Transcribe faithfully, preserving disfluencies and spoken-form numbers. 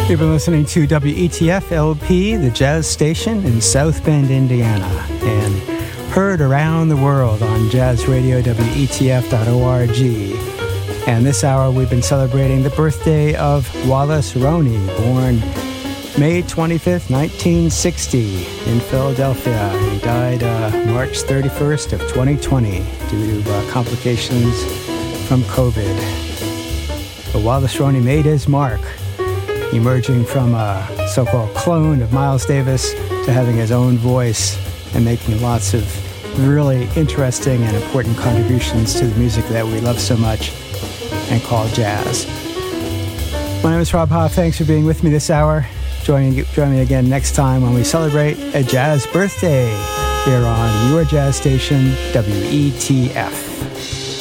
You've been listening to W E T F L P, the jazz station in South Bend, Indiana, and heard around the world on Jazz Radio W E T F dot org. And this hour we've been celebrating the birthday of Wallace Roney, born May twenty-fifth, nineteen sixty in Philadelphia. He died uh, March thirty-first of twenty twenty due to uh, complications from COVID. But Wallace Roney made his mark, emerging from a so-called clone of Miles Davis to having his own voice and making lots of really interesting and important contributions to the music that we love so much and call jazz. My name is Rob Hoff. Thanks for being with me this hour. Join, join me again next time when we celebrate a jazz birthday here on your jazz station, W E T F.